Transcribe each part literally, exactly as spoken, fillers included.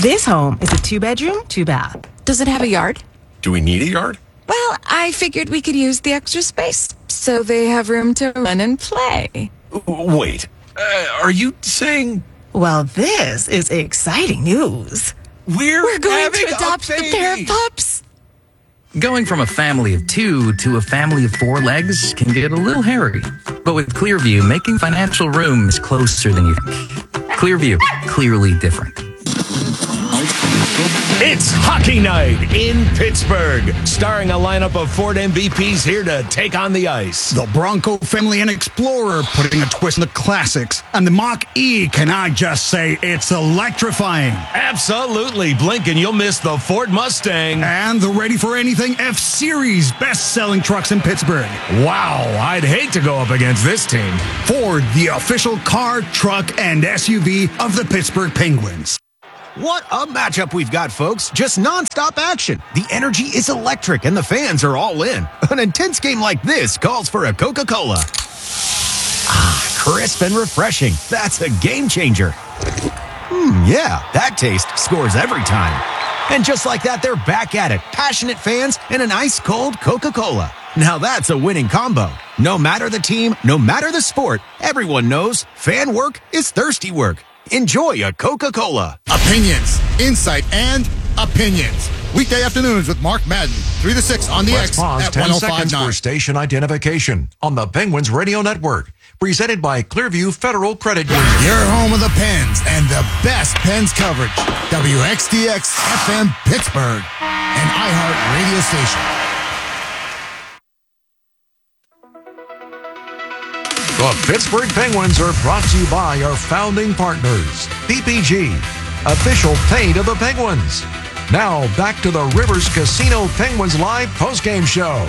This home is a two-bedroom, two-bath. Does it have a yard? Do we need a yard? Well, I figured we could use the extra space so they have room to run and play. Wait, uh, are you saying... Well, this is exciting news. We're, We're going having to adopt a a pair of pups. Going from a family of two to a family of four legs can get a little hairy. But with Clearview, making financial room is closer than you think. Clearview, clearly different. It's hockey night in Pittsburgh, starring a lineup of Ford M V Ps here to take on the ice. The Bronco family and Explorer putting a twist in the classics. And the Mach-E, can I just say, it's electrifying. Absolutely. Blink and you'll miss the Ford Mustang. And the Ready for Anything F-Series, best-selling trucks in Pittsburgh. Wow, I'd hate to go up against this team. Ford, the official car, truck, and S U V of the Pittsburgh Penguins. What a matchup we've got, folks. Just nonstop action. The energy is electric and the fans are all in. An intense game like this calls for a Coca-Cola. Ah, crisp and refreshing. That's a game changer. Hmm, yeah, that taste scores every time. And just like that, they're back at it. Passionate fans and an ice-cold Coca-Cola. Now that's a winning combo. No matter the team, no matter the sport, everyone knows fan work is thirsty work. Enjoy a Coca-Cola. Opinions, insight, and opinions. Weekday afternoons with Mark Madden, three to six on the Let's X pause at ten one oh five seconds nine. for station identification on the Penguins Radio Network. Presented by Clearview Federal Credit Union. Your home of the Pens and the best Pens coverage. W X D X F M Pittsburgh, an iHeart radio station. The Pittsburgh Penguins are brought to you by our founding partners, P P G, official paint of the Penguins. Now back to the Rivers Casino Penguins Live postgame show.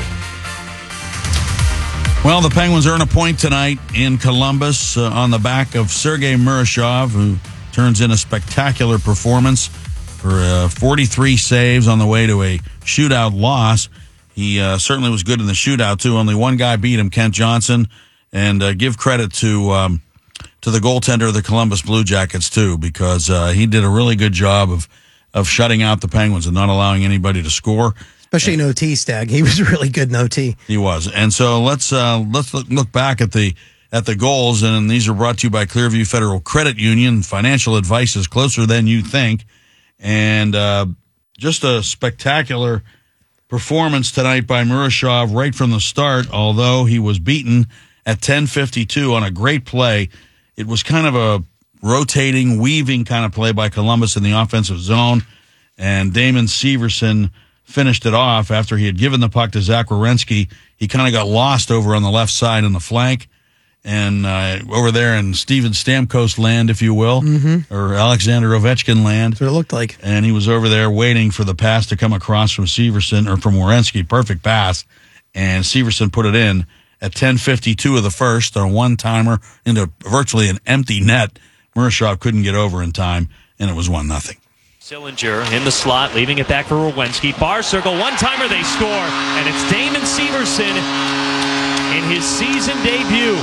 Well, the Penguins earn a point tonight in Columbus uh, on the back of Sergei Murashov, who turns in a spectacular performance for uh, forty-three saves on the way to a shootout loss. He uh, certainly was good in the shootout, too. Only one guy beat him, Kent Johnson. And uh, give credit to um, to the goaltender of the Columbus Blue Jackets, too, because uh, he did a really good job of, of shutting out the Penguins and not allowing anybody to score. Especially in O T, Stag. He was really good in O T. He was. And so let's uh, let's look back at the at the goals, and these are brought to you by Clearview Federal Credit Union. Financial advice is closer than you think. And uh, just a spectacular performance tonight by Murashov right from the start, although he was beaten at ten fifty-two on a great play. It was kind of a rotating, weaving kind of play by Columbus in the offensive zone, and Damon Severson finished it off after he had given the puck to Zach Werenski. He kind of got lost over on the left side in the flank, and uh, over there in Steven Stamkos land, if you will, mm-hmm. or Alexander Ovechkin land. That's what it looked like. And he was over there waiting for the pass to come across from Severson, or from Werenski. Perfect pass, and Severson put it in at ten fifty-two of the first, a one-timer into virtually an empty net. Murashov couldn't get over in time, and it was one nothing. Sillinger in the slot, leaving it back for Werenski. Bar circle, one-timer, they score, and it's Damon Severson in his season debut.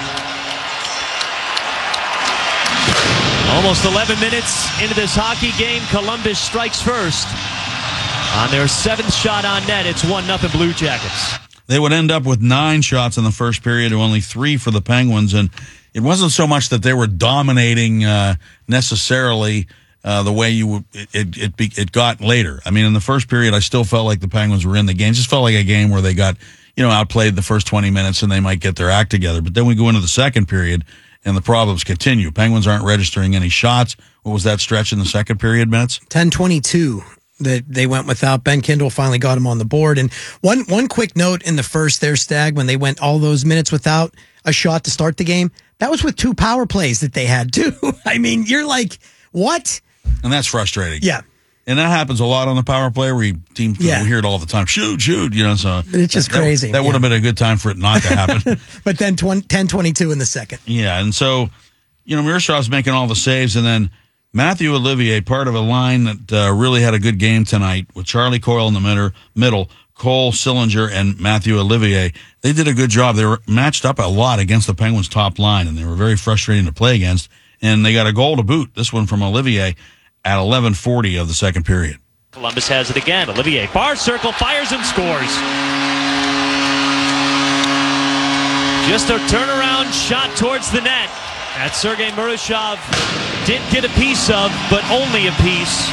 Almost eleven minutes into this hockey game, Columbus strikes first. On their seventh shot on net, it's one nothing Blue Jackets. They would end up with nine shots in the first period, and only three for the Penguins. And it wasn't so much that they were dominating uh, necessarily uh, the way you it it, it it got later. I mean, in the first period, I still felt like the Penguins were in the game. It just felt like a game where they got, you know, outplayed the first twenty minutes, and they might get their act together. But then we go into the second period, and the problems continue. Penguins aren't registering any shots. What was that stretch in the second period, Mets? ten twenty-two. That they went without. Ben Kindle finally got him on the board. And one one quick note in the first there, Stag, when they went all those minutes without a shot to start the game, that was with two power plays that they had too. I mean, you're like, what? And that's frustrating. Yeah. And that happens a lot on the power play where you team yeah. we hear it all the time. Shoot, shoot, you know, so it's just that, crazy. That, that yeah. would have been a good time for it not to happen. But then ten twenty-two in the second. Yeah, and so, you know, Murashov's making all the saves, and then Matthew Olivier, part of a line that uh, really had a good game tonight with Charlie Coyle in the middle, middle, Cole Sillinger, and Matthew Olivier. They did a good job. They were matched up a lot against the Penguins' top line, and they were very frustrating to play against. And they got a goal to boot, this one from Olivier. at eleven forty of the second period. Columbus has it again. Olivier Bar circle, fires and scores. Just a turnaround shot towards the net that Sergei Murashov did get a piece of, but only a piece,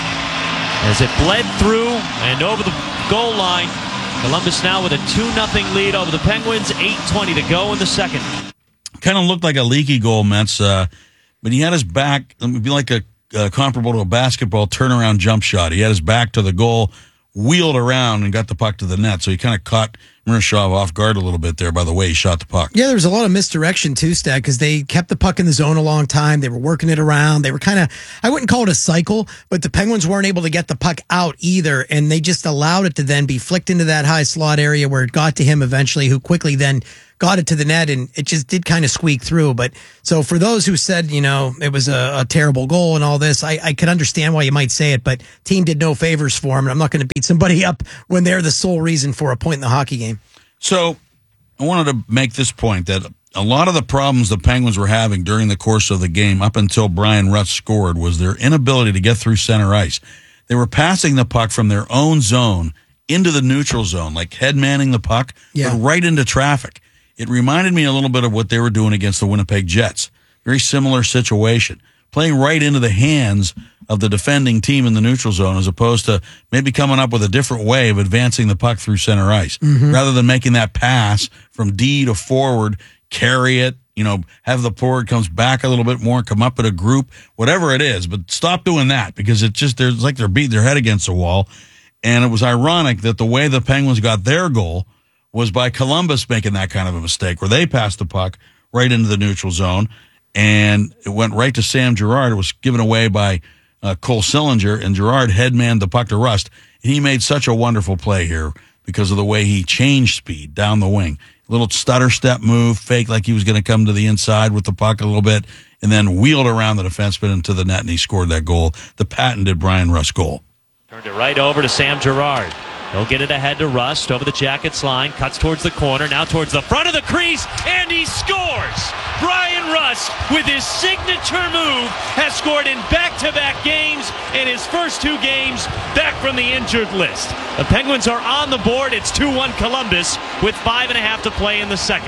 as it bled through and over the goal line. Columbus now with a two nothing lead over the Penguins, eight twenty to go in the second. Kind of looked like a leaky goal, Mets, uh, but he had his back. It would be like a uh, comparable to a basketball turnaround jump shot. He had his back to the goal, wheeled around, and got the puck to the net. So he kind of caught Murashov off guard a little bit there by the way he shot the puck. Yeah, there was a lot of misdirection too, Stag, because they kept the puck in the zone a long time. They were working it around. They were kind of, I wouldn't call it a cycle, but the Penguins weren't able to get the puck out either, and they just allowed it to then be flicked into that high slot area where it got to him eventually, who quickly then got it to the net, and it just did kind of squeak through. But so for those who said, you know, it was a, a terrible goal and all this, I, I could understand why you might say it, but team did no favors for him, and I'm not going to beat somebody up when they're the sole reason for a point in the hockey game. So I wanted to make this point that a lot of the problems the Penguins were having during the course of the game up until Brian Rust scored was their inability to get through center ice. They were passing the puck from their own zone into the neutral zone, like head manning the puck, Yeah. but right into traffic. It reminded me a little bit of what they were doing against the Winnipeg Jets. Very similar situation. Playing right into the hands of the defending team in the neutral zone as opposed to maybe coming up with a different way of advancing the puck through center ice. Mhm. Rather than making that pass from D to forward, carry it, you know, have the forward comes back a little bit more, come up at a group, whatever it is. But stop doing that because it just, there's like they're beating their head against the wall. And it was ironic that the way the Penguins got their goal was by Columbus making that kind of a mistake where they passed the puck right into the neutral zone and it went right to Sam Girard. It was given away by uh, Cole Sillinger, and Girard headmanned the puck to Rust. And he made such a wonderful play here because of the way he changed speed down the wing. A little stutter step move, fake like he was going to come to the inside with the puck a little bit, and then wheeled around the defenseman into the net, and he scored that goal. The patented Brian Rust goal. Turned it right over to Sam Girard. He'll get it ahead to Rust over the Jackets line. Cuts towards the corner, now towards the front of the crease, and he scores! Brian Rust, with his signature move, has scored in back-to-back games in his first two games back from the injured list. The Penguins are on the board. It's two one Columbus with five and a half to play in the second.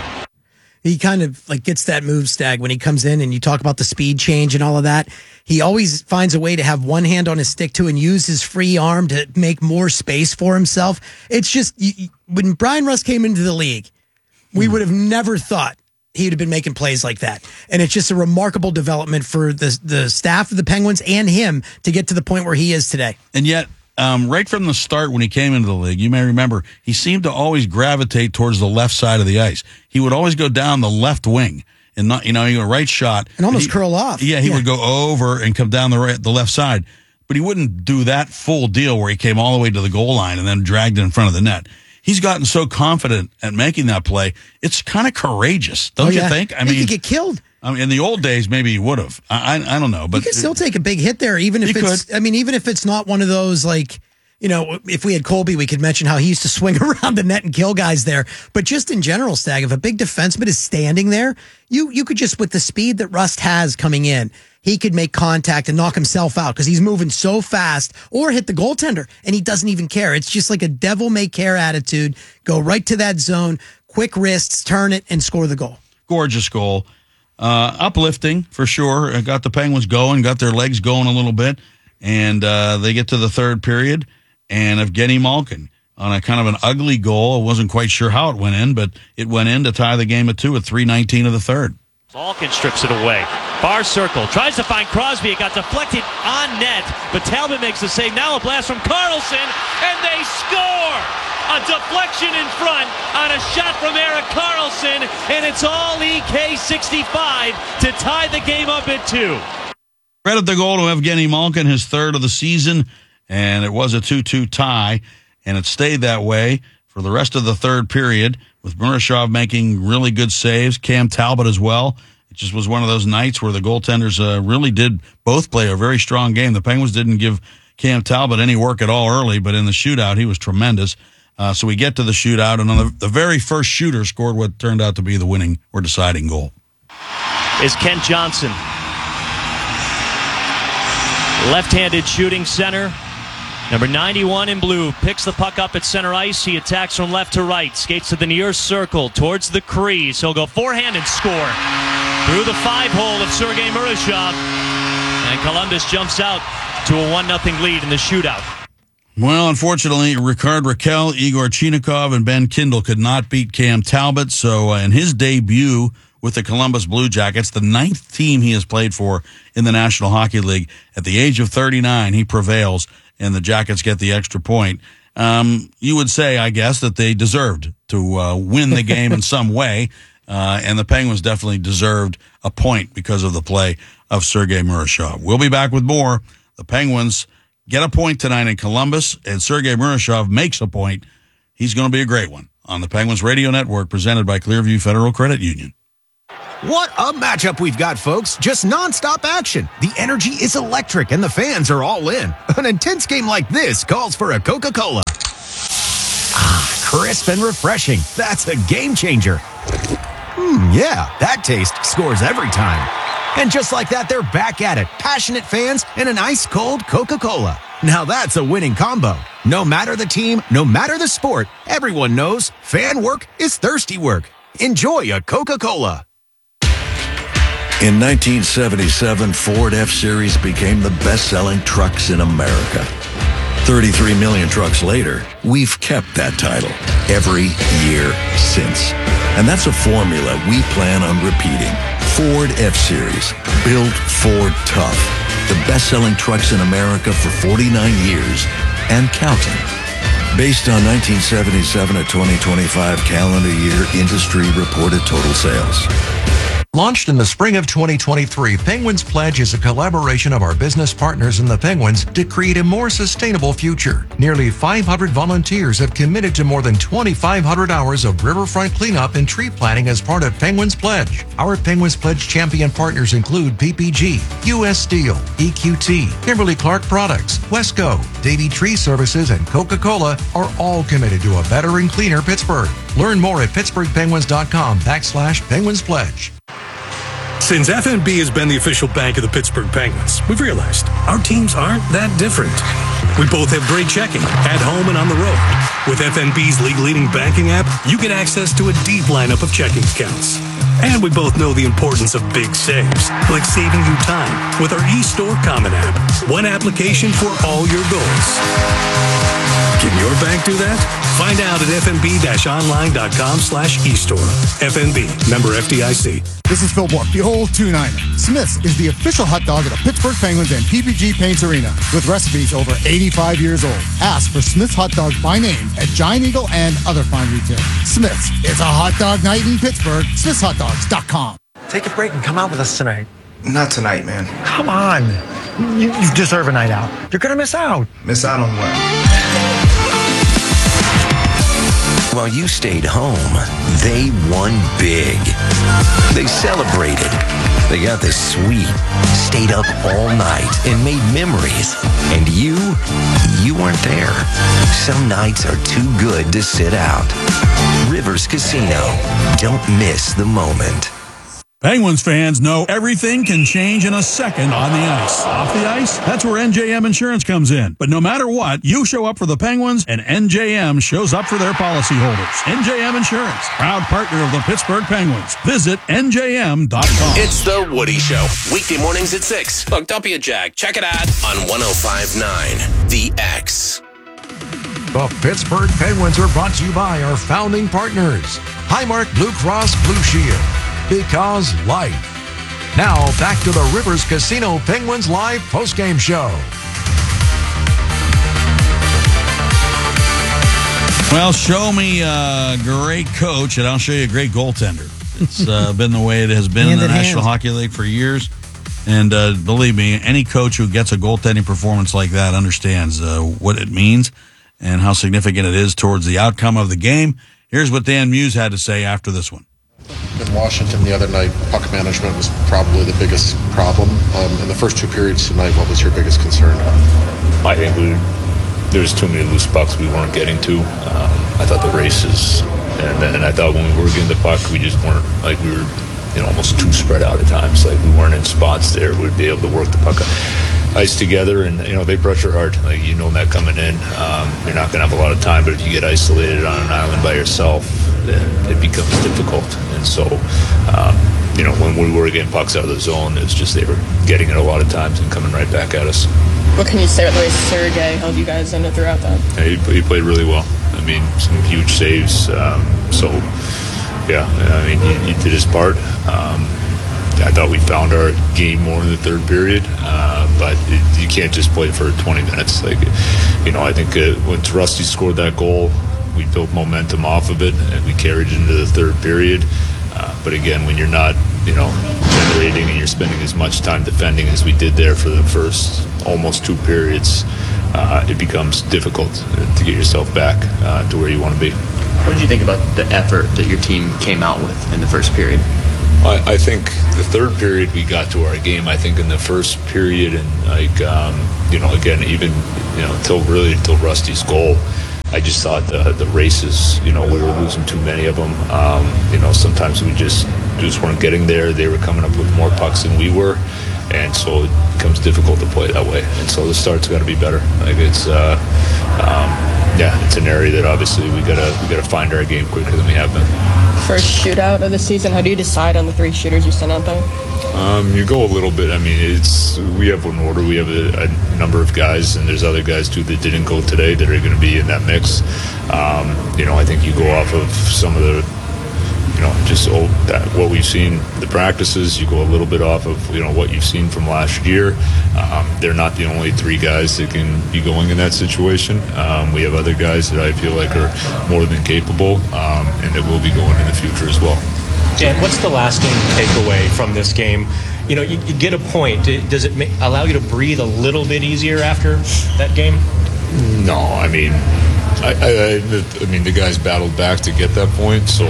He kind of like gets that move, Stag, when he comes in and you talk about the speed change and all of that. He always finds a way to have one hand on his stick too and use his free arm to make more space for himself. It's just, you, you, when Brian Rust came into the league, we would have never thought he'd have been making plays like that. And it's just a remarkable development for the the staff of the Penguins and him to get to the point where he is today. And yet, um, right from the start when he came into the league, you may remember, he seemed to always gravitate towards the left side of the ice. He would always go down the left wing and not, you know, he would right shot. And almost he, curl off. Yeah, he Yeah. would go over and come down the right, the left side. But he wouldn't do that full deal where he came all the way to the goal line and then dragged it in front of the net. He's gotten so confident at making that play. It's kind of courageous, don't Oh, you yeah. think? I He mean, could get killed. I mean, in the old days, maybe he would have. I, I, I don't know, but You can still take a big hit there, even if He it's, I mean, even if it's not one of those, like, you know, if we had Colby, we could mention how he used to swing around the net and kill guys there. But just in general, Stag, if a big defenseman is standing there, you, you could just, with the speed that Rust has coming in, he could make contact and knock himself out because he's moving so fast, or hit the goaltender and he doesn't even care. It's just like a devil may care attitude. Go right to that zone, quick wrists, turn it, and score the goal. gorgeous goal. Uh, uplifting for sure. It got the Penguins going, got their legs going a little bit, and uh, they get to the third period, and Evgeny Malkin on a kind of an ugly goal. I wasn't quite sure how it went in, but it went in to tie the game at two at three nineteen of the third. Malkin strips it away. Bar circle. Tries to find Crosby. It got deflected on net, but Talbot makes the save. Now a blast from Carlson, and they score! A deflection in front on a shot from Erik Karlsson, and it's all E K sixty-five to tie the game up at two. Credit the goal to Evgeny Malkin, his third of the season, and it was a two two tie, and it stayed that way for the rest of the third period, with Murashov making really good saves, Cam Talbot as well. It just was one of those nights where the goaltenders uh, really did both play a very strong game. The Penguins didn't give Cam Talbot any work at all early, but in the shootout, he was tremendous. Uh, so we get to the shootout, and on the, the very first shooter scored what turned out to be the winning or deciding goal. Is Kent Johnson. Left-handed shooting center. Number ninety-one in blue picks the puck up at center ice. He attacks from left to right. Skates to the near circle towards the crease. He'll go forehand and score. Through the five hole of Sergei Murashov. And Columbus jumps out to a one nothing lead in the shootout. Well, unfortunately, Ricard Raquel, Igor Chinnikov, and Ben Kindle could not beat Cam Talbot. So uh, in his debut with the Columbus Blue Jackets, the ninth team he has played for in the National Hockey League, at the age of thirty-nine, he prevails, and the Jackets get the extra point. Um, you would say, I guess, that they deserved to uh, win the game in some way, uh, and the Penguins definitely deserved a point because of the play of Sergei Murashov. We'll be back with more. The Penguins get a point tonight in Columbus, and Sergei Murashov makes a point. He's going to be a great one on the Penguins Radio Network, presented by Clearview Federal Credit Union. What a matchup we've got, folks. Just nonstop action. The energy is electric, and the fans are all in. An intense game like this calls for a Coca-Cola. Ah, crisp and refreshing. That's a game changer. Hmm, yeah, that taste scores every time. And just like that, they're back at it. Passionate fans and an ice-cold Coca-Cola. Now that's a winning combo. No matter the team, no matter the sport, everyone knows fan work is thirsty work. Enjoy a Coca-Cola. In nineteen seventy-seven, Ford F-Series became the best-selling trucks in America. thirty-three million trucks later, we've kept that title every year since. And that's a formula we plan on repeating. Ford F-Series, built Ford tough. The best-selling trucks in America for forty-nine years and counting. Based on nineteen seventy-seven to twenty twenty-five calendar year industry reported total sales. Launched in the spring of twenty twenty-three, Penguins Pledge is a collaboration of our business partners and the Penguins to create a more sustainable future. Nearly five hundred volunteers have committed to more than twenty-five hundred hours of riverfront cleanup and tree planting as part of Penguins Pledge. Our Penguins Pledge champion partners include P P G, U S Steel, E Q T, Kimberly-Clark Products, Wesco, Davey Tree Services, and Coca-Cola are all committed to a better and cleaner Pittsburgh. Learn more at pittsburghpenguins.com backslash Penguins Pledge. Since F N B has been the official bank of the Pittsburgh Penguins, we've realized our teams aren't that different. We both have great checking, at home and on the road. With F N B's league-leading banking app, you get access to a deep lineup of checking accounts. And we both know the importance of big saves, like saving you time with our eStore Common App. One application for all your goals. Can your bank do that? Find out at fnb-online.com slash eStore. F N B, member F D I C. This is Phil Bork, the old two niner. Smith's is the official hot dog of the Pittsburgh Penguins and P P G Paints Arena, with recipes over eighty-five years old. Ask for Smith's hot dogs by name at Giant Eagle and other fine retailers. Smith's, it's a hot dog night in Pittsburgh. smiths hot dogs dot com. Take a break and come out with us tonight. Not tonight, man. Come on. You, you deserve a night out. You're going to miss out. Miss out on what? While you stayed home, they won big. They celebrated. They got the suite, stayed up all night, and made memories. And you, you weren't there. Some nights are too good to sit out. Rivers Casino. Don't miss the moment. Penguins fans know everything can change in a second on the ice. Off the ice, that's where N J M Insurance comes in. But no matter what, you show up for the Penguins, and N J M shows up for their policyholders. N J M Insurance, proud partner of the Pittsburgh Penguins. Visit N J M dot com. It's the Woody Show, weekday mornings at six. Look, don't be a jag. Check it out on one oh five point nine The X. The Pittsburgh Penguins are brought to you by our founding partners, Highmark Blue Cross Blue Shield. Because life. Now, back to the Rivers Casino Penguins Live postgame show. Well, show me a great coach, and I'll show you a great goaltender. It's uh, been the way it has been Hand in the in National hand. Hockey League for years. And uh, believe me, any coach who gets a goaltending performance like that understands uh, what it means and how significant it is towards the outcome of the game. Here's what Dan Muse had to say after this one. In Washington the other night, puck management was probably the biggest problem. Um, in the first two periods tonight, what was your biggest concern? I think we there was too many loose pucks we weren't getting to. Um, I thought the races, and then I thought when we were getting the puck, we just weren't, like we were, you know, almost too spread out at times. Like we weren't in spots there we'd be able to work the puck. ice together, and you know they pressure hard. Like you know that coming in, um, you're not going to have a lot of time. But if you get isolated on an island by yourself, then it becomes difficult. And so, um, you know, when we were getting pucks out of the zone, it's just they were getting it a lot of times and coming right back at us. What can you say about the way Sergei held you guys in it throughout that? Yeah, he, he played really well. I mean, some huge saves. Um, so, yeah, I mean, he, he did his part. Um, I thought we found our game more in the third period, uh, but it, you can't just play for twenty minutes. Like, you know, I think uh, once Rusty scored that goal, we built momentum off of it, and we carried it into the third period. Uh, but again, when you're not, you know, generating and you're spending as much time defending as we did there for the first almost two periods, uh, it becomes difficult to get yourself back uh, to where you want to be. What did you think about the effort that your team came out with in the first period? I, I think the third period we got to our game. I think in the first period, and like um, you know, again, even you know, until really until Rusty's goal, I just thought the the races, you know, we were losing too many of them. Um, you know, sometimes we just just weren't getting there. They were coming up with more pucks than we were, and so it becomes difficult to play that way. And so the start's got to be better. Like it's, uh, um, yeah, it's an area that obviously we gotta we gotta find our game quicker than we have been. First shootout of the season, how do you decide on the three shooters you sent out there? Um, you go a little bit. I mean, it's we have an order. We have a, a number of guys, and there's other guys too that didn't go today that are going to be in that mix. Um, you know, I think you go off of some of the, you know, just old, that, what we've seen the practices. You go a little bit off of you know what you've seen from last year. Um, they're not the only three guys that can be going in that situation. Um, we have other guys that I feel like are more than capable, um, and that will be going in the future as well. Dan, what's the lasting takeaway from this game? You know, you, you get a point. Does it ma- allow you to breathe a little bit easier after that game? No, I mean, I, I, I mean, the guys battled back to get that point. So,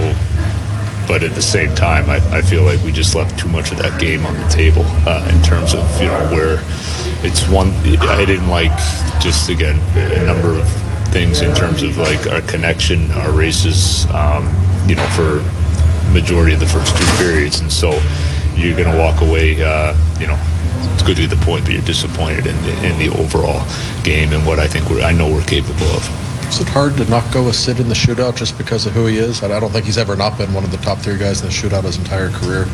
but at the same time, I, I feel like we just left too much of that game on the table uh, in terms of you know where it's one. I didn't like just again a number of things in terms of like our connection, our races. Um, you know, for majority of the first two periods, and so you're going to walk away. Uh, you know, it's good to get the point, but you're disappointed in the, in the overall game and what I think we're, I know we're capable of. Is it hard to not go with Sid in the shootout just because of who he is? I don't think he's ever not been one of the top three guys in the shootout his entire career.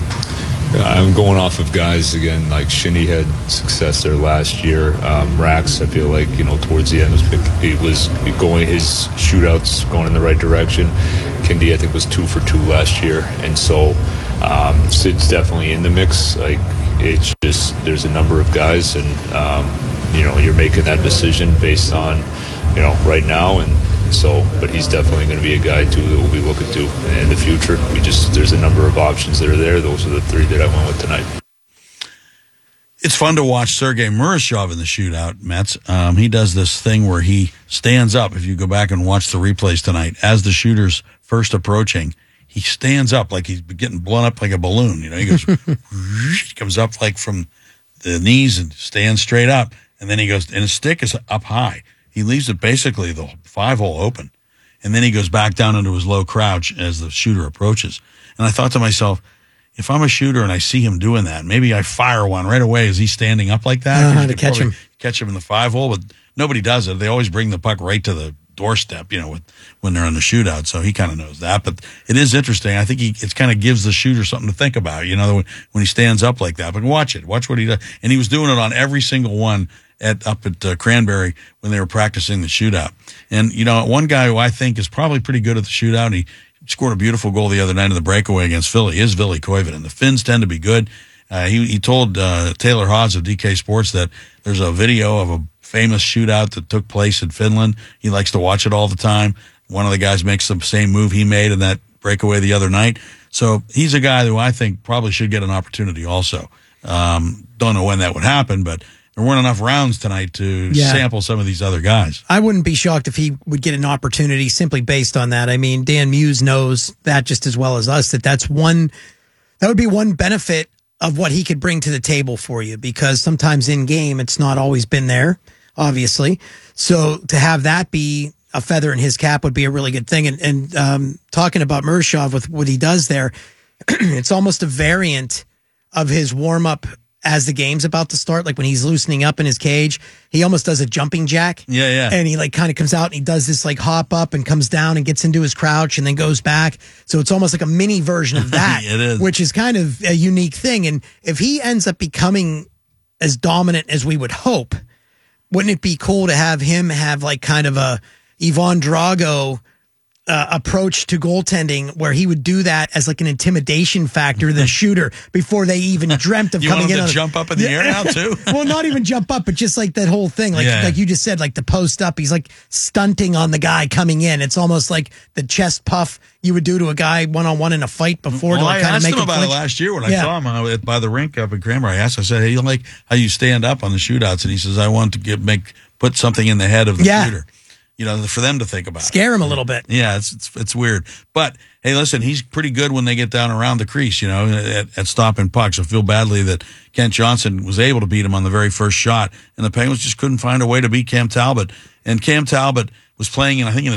I'm going off of guys again like Shinny had success there last year. Um, Rax, I feel like you know towards the end was he was going his shootouts going in the right direction. Kindy I think was two for two last year, and so um, Sid's definitely in the mix. Like it's just there's a number of guys, and um, you know you're making that decision based on you know right now, and so but he's definitely going to be a guy too that we'll be looking to in the future. We just there's a number of options that are there. Those are the three that I went with tonight. It's fun to watch Sergei Murashov in the shootout, Mets. Um, he does this thing where he stands up. If you go back and watch the replays tonight, as the shooter's first approaching, he stands up like he's getting blown up like a balloon. You know, he goes, he comes up like from the knees and stands straight up. And then he goes, and his stick is up high. He leaves it basically the five hole open. And then he goes back down into his low crouch as the shooter approaches. And I thought to myself, if I'm a shooter and I see him doing that, maybe I fire one right away as he's standing up like that. Uh-huh, to catch him. Catch him in the five hole, but nobody does it. They always bring the puck right to the doorstep, you know, with, when they're in the shootout. So he kind of knows that. But it is interesting. I think he it kind of gives the shooter something to think about, you know, when, when he stands up like that. But watch it. Watch what he does. And he was doing it on every single one at up at uh, Cranberry when they were practicing the shootout. And, you know, one guy who I think is probably pretty good at the shootout, he scored a beautiful goal the other night in the breakaway against Philly, is Ville Koivunen. The Finns tend to be good. Uh, he, he told uh, Taylor Haas of D K Sports that there's a video of a famous shootout that took place in Finland. He likes to watch it all the time. One of the guys makes the same move he made in that breakaway the other night. So he's a guy who I think probably should get an opportunity also. Um, don't know when that would happen, but there weren't enough rounds tonight to Yeah. sample some of these other guys. I wouldn't be shocked if he would get an opportunity simply based on that. I mean, Dan Muse knows that just as well as us, that that's one, that would be one benefit of what he could bring to the table for you, because sometimes in game, it's not always been there, obviously. So to have that be a feather in his cap would be a really good thing. And, and um, talking about Murashov with what he does there, it's almost a variant of his warm up as the game's about to start, like when he's loosening up in his cage, he almost does a jumping jack. Yeah, yeah. And he like kind of comes out and he does this like hop up and comes down and gets into his crouch and then goes back. So it's almost like a mini version of that, It is. which is kind of a unique thing. And if he ends up becoming as dominant as we would hope, wouldn't it be cool to have him have like kind of a Ivan Drago Uh, approach to goaltending where he would do that as like an intimidation factor to the shooter before they even dreamt of You coming want him in to on jump up in the air now, too? Well, not even jump up, but just like that whole thing, like Yeah. like you just said, like the post up. He's like stunting on the guy coming in. It's almost like the chest puff you would do to a guy one on one in a fight before Well, to I like kind of asked make him about flinch. it last year when I Yeah. saw him uh, at, by the rink up in Cranmer. I asked, I said, "Hey, you like how you stand up on the shootouts?" And he says, "I want to get make put something in the head of the Yeah. shooter, you know, for them to think about, Scare him a little bit." Yeah, it's it's it's weird, but hey, listen, he's pretty good when they get down around the crease, you know, at, at stopping pucks. I feel badly that Kent Johnson was able to beat him on the very first shot, and the Penguins just couldn't find a way to beat Cam Talbot. And Cam Talbot was playing in, I think, in